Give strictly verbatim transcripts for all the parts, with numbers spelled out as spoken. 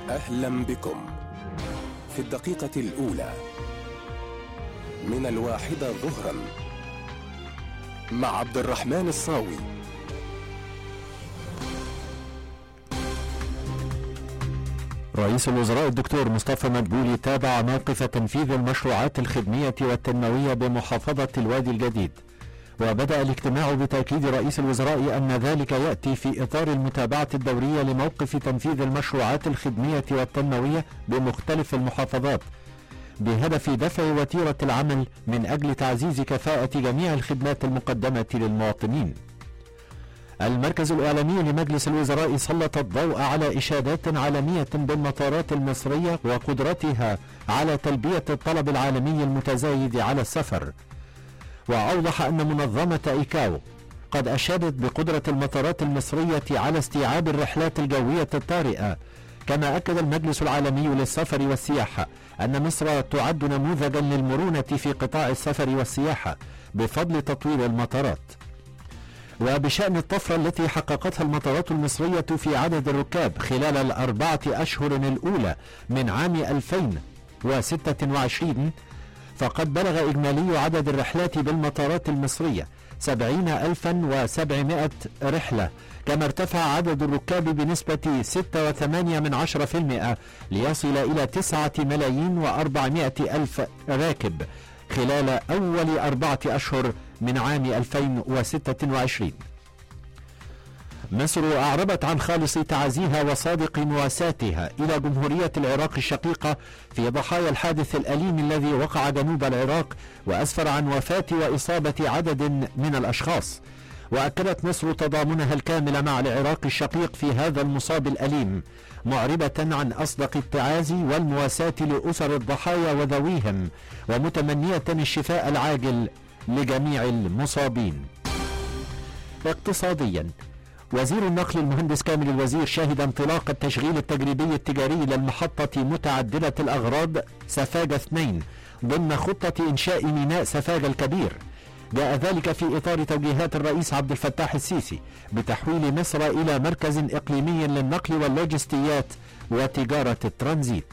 أهلا بكم في الدقيقة الأولى من الواحدة ظهرا مع عبد الرحمن الصاوي. رئيس الوزراء الدكتور مصطفى مدبولي تابع موقف تنفيذ المشروعات الخدمية والتنموية بمحافظة الوادي الجديد، وبدأ الاجتماع بتأكيد رئيس الوزراء أن ذلك يأتي في إطار المتابعة الدورية لموقف تنفيذ المشروعات الخدمية والتنموية بمختلف المحافظات بهدف دفع وتيرة العمل من أجل تعزيز كفاءة جميع الخدمات المقدمة للمواطنين. المركز الإعلامي لمجلس الوزراء سلط الضوء على إشادات عالمية بالمطارات المصرية وقدرتها على تلبية الطلب العالمي المتزايد على السفر، وأوضح أن منظمة إيكاو قد أشادت بقدرة المطارات المصرية على استيعاب الرحلات الجوية الطارئة. كما أكد المجلس العالمي للسفر والسياحة أن مصر تعد نموذجا للمرونة في قطاع السفر والسياحة بفضل تطوير المطارات. وبشأن الطفرة التي حققتها المطارات المصرية في عدد الركاب خلال الأربعة أشهر الأولى من عام ألفين وستة وعشرين، فقد بلغ إجمالي عدد الرحلات بالمطارات المصرية سبعين ألفا وسبعمائة رحلة، كما ارتفع عدد الركاب بنسبة ستة وثمانية من عشرة في المئة ليصل إلى تسعة ملايين وأربعمائة ألف راكب خلال أول أربعة أشهر من عام ألفين وستة وعشرين. مصر أعربت عن خالص تعازيها وصادق مواساتها إلى جمهورية العراق الشقيقة في ضحايا الحادث الأليم الذي وقع جنوب العراق وأسفر عن وفاة وإصابة عدد من الأشخاص. وأكدت مصر تضامنها الكامل مع العراق الشقيق في هذا المصاب الأليم، معربة عن أصدق التعازي والمواساة لأسر الضحايا وذويهم، ومتمنية الشفاء العاجل لجميع المصابين. اقتصاديا، وزير النقل المهندس كامل الوزير شهد انطلاق التشغيل التجريبي التجاري للمحطة متعددة الأغراض سفاجة اثنين ضمن خطة إنشاء ميناء سفاجة الكبير. جاء ذلك في إطار توجيهات الرئيس عبد الفتاح السيسي بتحويل مصر إلى مركز إقليمي للنقل واللوجستيات وتجارة الترانزيت.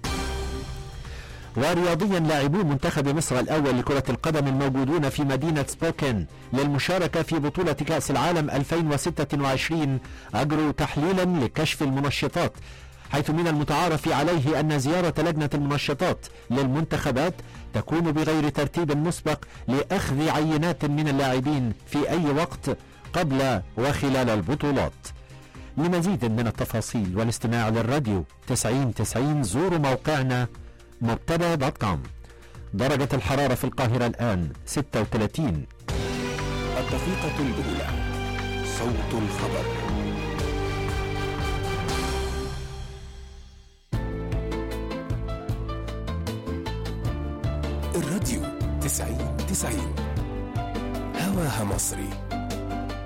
ورياضيا، لاعبو منتخب مصر الأول لكرة القدم الموجودون في مدينة سبوكن للمشاركة في بطولة كأس العالم ألفين وستة وعشرين أجروا تحليلا لكشف المنشطات، حيث من المتعارف عليه أن زيارة لجنة المنشطات للمنتخبات تكون بغير ترتيب مسبق لأخذ عينات من اللاعبين في أي وقت قبل وخلال البطولات. لمزيد من التفاصيل والاستماع للراديو تسعين تسعين زوروا موقعنا مبتدا دوت كوم. درجة الحرارة في القاهرة الآن ستة وثلاثين. الدقيقة الأولى، صوت الخبر. الراديو تسعين تسعين هواها مصري.